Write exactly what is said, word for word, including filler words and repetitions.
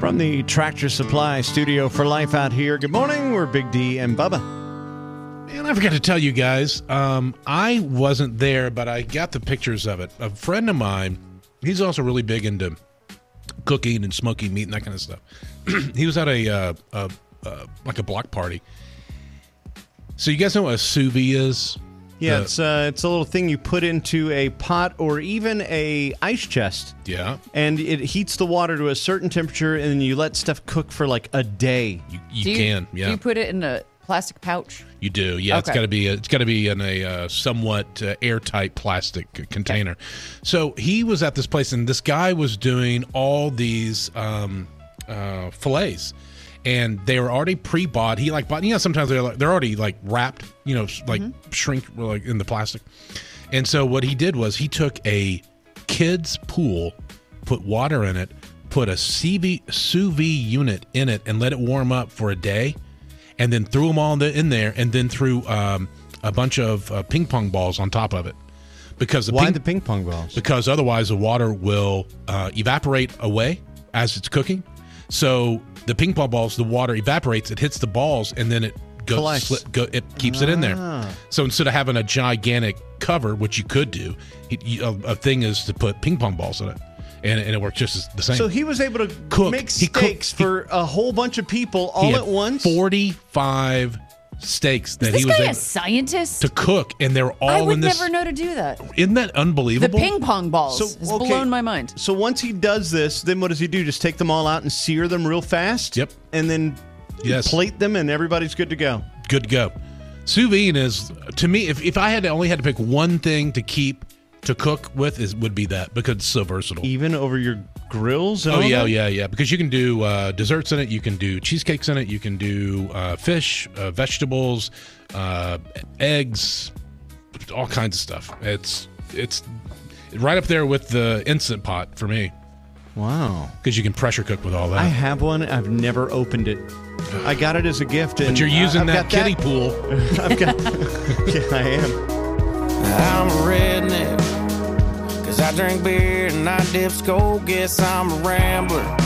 From the Tractor Supply Studio for Life out here. Good morning. We're Big D and Bubba. And I forgot to tell you guys, um, I wasn't there, but I got the pictures of it. A friend of mine, he's also really big into cooking and smoking meat and that kind of stuff. He was at a, uh, a uh, like a block party. So you guys know what a sous vide is? Yeah, The- it's uh, it's a little thing you put into a pot or even a ice chest, yeah. and it heats the water to a certain temperature, and then you let stuff cook for like a day. You, you Do you, can, yeah. Do you put it in a plastic pouch? You do, yeah. It's Okay. got to be. It's got to be in a uh, somewhat uh, airtight plastic c- container. So he was at this place, and this guy was doing all these um, uh, fillets, and they were already pre-bought. He like bought. You know, sometimes they're like, they're already like wrapped. You know, like Mm-hmm. shrink like in the plastic. And so what he did was he took a kid's pool, put water in it, put a C V, sous vide unit in it, and let it warm up for a day. And then threw them all in, the, in there, and then threw um, a bunch of uh, ping pong balls on top of it, because the Why ping, the ping pong balls? because otherwise the water will uh, evaporate away as it's cooking. So the ping pong balls, the water evaporates, it hits the balls, and then it goes, Collects. sli- go, it keeps it in there. Ah. So instead of having a gigantic cover, which you could do, it, you, a, a thing is to put ping pong balls in it, and, and it works just as the same. So he was able to Cook. make He cooked- steaks he- for a whole bunch of people all He had at once. forty-five steaks that Is this he was guy able a scientist? to cook, and they're all I would in this. never know to do that. Isn't that The unbelievable? ping pong balls So, has okay. blown my mind. So once he does this, then what does he do? Just take them all out and sear them real fast? Yep. And then Yes. plate them, and everybody's good to go. Good to go. Sous vide is, to me, if, if I had to only had to pick one thing to keep to cook with, is would be that, because it's so versatile. Even over your grills? And Oh all yeah, that? yeah, yeah. Because you can do uh, desserts in it, you can do cheesecakes in it, you can do uh, fish, uh, vegetables, uh, eggs, all kinds of stuff. It's it's right up there with the Instant Pot for me, Wow. because you can pressure cook with all that. I have one. I've never opened it. I got it as a gift. And but you're using I've that got kiddie pool. I've got. Yeah, I am. I'm a redneck, cause I drink beer and I dip skull. Guess I'm a rambler,